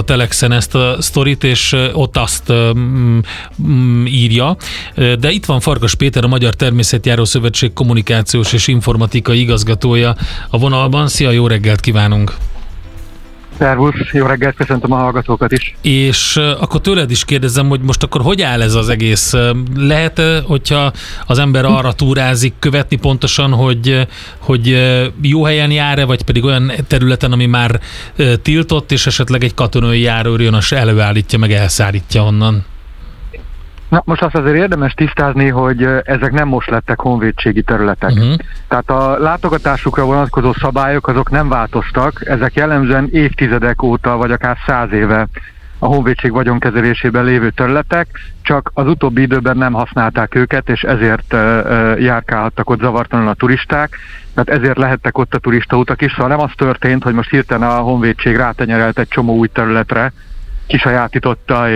Telexen ezt a sztorit, és ott azt írja. De itt van Farkas Péter, a Magyar Természetjáró Szövetség kommunikációs és informatikai igazgatója a vonalban. Szia, jó reggelt kívánunk! Szervusz, jó reggelt, köszöntöm a hallgatókat is. És akkor tőled is kérdezem, hogy most akkor hogy áll ez az egész? Lehet, hogyha az ember arra túrázik, követni pontosan, hogy jó helyen jár-e, vagy pedig olyan területen, ami már tiltott, és esetleg egy katonai járőr jön, és előállítja, meg elszárítja onnan? Na, most azt azért érdemes tisztázni, hogy ezek nem most lettek honvédségi területek. Tehát a látogatásukra vonatkozó szabályok azok nem változtak, ezek jellemzően évtizedek óta, vagy akár 100 éve a honvédség vagyonkezelésében lévő területek, csak az utóbbi időben nem használták őket, és ezért járkálhattak ott zavartalanul a turisták, tehát ezért lehettek ott a turistautak is, szóval nem az történt, hogy most hirtelen a honvédség rátenyerelt egy csomó új területre, kisajátította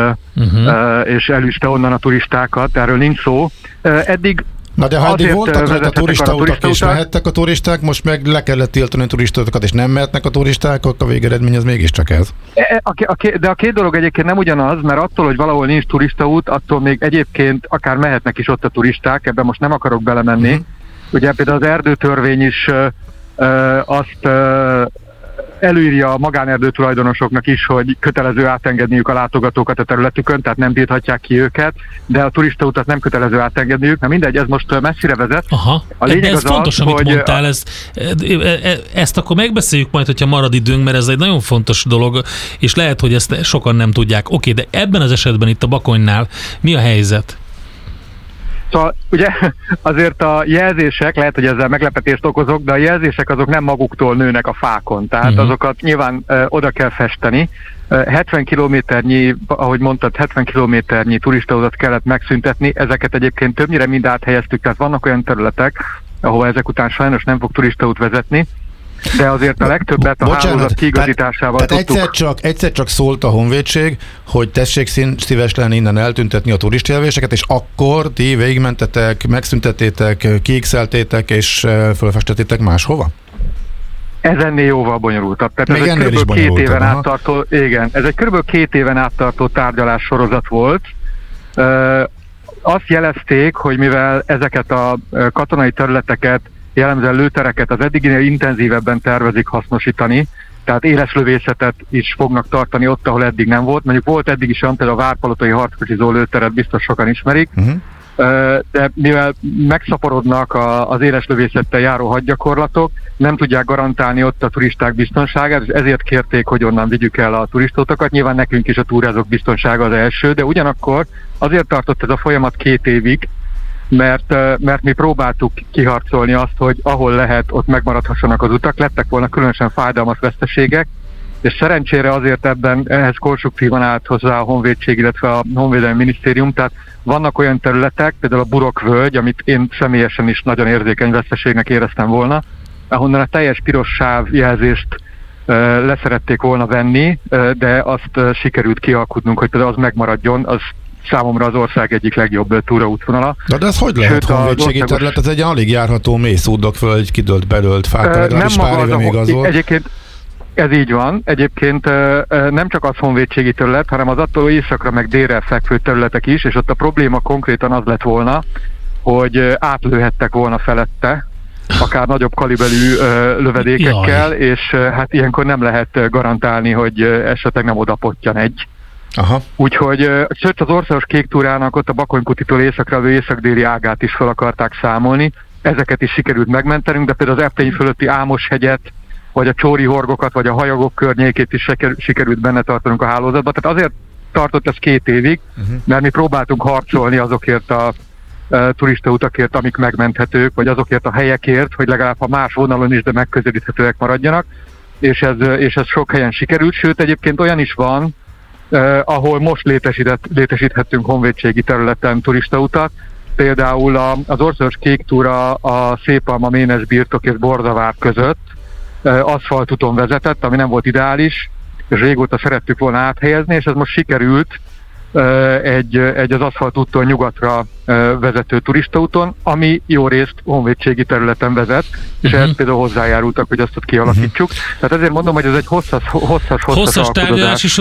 és elűzte onnan a turistákat, erről nincs szó. Eddig Na de ha eddig voltak rajta turistautak és mehettek a turisták, most meg le kellett tiltani a turistautakat, és nem mehetnek a turisták, akkor a végeredmény az mégiscsak ez. De a két dolog egyébként nem ugyanaz, mert attól, hogy valahol nincs turistaút, attól még egyébként akár mehetnek is ott a turisták, ebben most nem akarok belemenni. Ugye például az erdőtörvény is azt előírja a magánerdő tulajdonosoknak is, hogy kötelező átengedniük a látogatókat a területükön, tehát nem tilthatják ki őket, de a turistautat nem kötelező átengedniük. Na mindegy, ez most messzire vezet. Aha, a lényeg ez az fontos, az, amit hogy mondtál, ezt akkor megbeszéljük majd, hogyha marad időnk, mert ez egy nagyon fontos dolog, és lehet, hogy ezt sokan nem tudják. Oké, de ebben az esetben itt a Bakonynál mi a helyzet? Szóval ugye azért a jelzések, lehet, hogy ezzel meglepetést okozok, de a jelzések azok nem maguktól nőnek a fákon, tehát azokat nyilván oda kell festeni. 70 kilométernyi, ahogy mondtad, 70 kilométernyi turistautat kellett megszüntetni, ezeket egyébként többnyire mind áthelyeztük, tehát vannak olyan területek, ahova ezek után sajnos nem fog turistaut vezetni, de azért a legtöbbet a hálózat kiigazításával tudtuk. Egyszer csak szólt a honvédség, hogy tessék szíves lenni innen eltüntetni a turistjelvéseket, és akkor ti végigmentetek, megszüntettétek, kiixeltétek és fölfestettétek máshova? Ez ennél jóval bonyolultabb. Tehát még ez egy kb. 2 éven áttartó, igen, ez egy kb. 2 éven áttartó tárgyalás sorozat volt. Azt jelezték, hogy mivel ezeket a katonai területeket, jellemzően lőtereket az eddiginél intenzívebben tervezik hasznosítani, tehát éles lövészetet is fognak tartani ott, ahol eddig nem volt. Mondjuk volt eddig is olyan, például a Várpalotai harckocsizó lőteret biztos sokan ismerik, de mivel megszaporodnak az éles lövészettel járó hadgyakorlatok, nem tudják garantálni ott a turisták biztonságát, és ezért kérték, hogy onnan vigyük el a turistautakat. Nyilván nekünk is a túrázók biztonsága az első, de ugyanakkor azért tartott ez a folyamat 2 évig, mert mi próbáltuk kiharcolni azt, hogy ahol lehet, ott megmaradhassanak az utak, lettek volna különösen fájdalmas veszteségek, és szerencsére azért ehhez konstruktívan állt hozzá a honvédség, illetve a honvédelmi minisztérium, tehát vannak olyan területek, például a Burokvölgy, amit én személyesen is nagyon érzékeny veszteségnek éreztem volna, ahonnan a teljes piros sávjelzést leszerették volna venni, de azt sikerült kialkudnunk, hogy például az megmaradjon, az számomra az ország egyik legjobb túraútvonala. De ez hogy lehet honvédségi terület? Ez egy alig járható mészúdok föl, egy kidőlt, bedőlt fák, legalábbis pár éve még az volt. Egyébként ez így van. Egyébként nem csak az honvédségi terület, hanem az attól északra meg délre fekvő területek is, és ott a probléma konkrétan az lett volna, hogy átlőhettek volna felette, akár nagyobb kaliberű lövedékekkel, és hát ilyenkor nem lehet garantálni, hogy esetleg nem oda pottyan egy. Aha. Úgyhogy sőt az országos kék túrának ott a Bakonykutitól északra levő észak-déli ágát is fel akarták számolni. Ezeket is sikerült megmentenünk, de például az Eptény fölötti Ámoshegyet, vagy a Csóri horgokat, vagy a Hajagok környékét is sikerült benne tartanunk a hálózatba. Tehát azért tartott ez 2 évig, mert mi próbáltunk harcolni azokért a turistautakért, amik megmenthetők, vagy azokért a helyekért, hogy legalább ha más vonalon is, de megközelíthetőek maradjanak. És ez sok helyen sikerült, sőt egyébként olyan is van, ahol most létesíthettünk honvédségi területen turistautat. Például az országos kék túra a Szépalma, Ménes birtok és Borzavár között aszfaltúton vezetett, ami nem volt ideális, és régóta szerettük volna áthelyezni, és ez most sikerült egy az aszfaltúttól nyugatra vezető turistaúton, ami jó részt honvédségi területen vezet, és ehhez például hozzájárultak, hogy azt ott kialakítsuk. Tehát ezért mondom, hogy ez egy hosszas tárgyalás is